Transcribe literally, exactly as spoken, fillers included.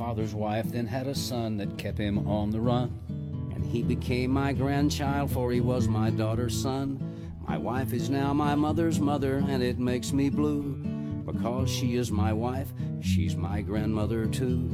father's wife then had a son that kept him on the run. And he became my grandchild, for he was my daughter's son. My wife is now my mother's mother, and it makes me blue. Because she is my wife, she's my grandmother too.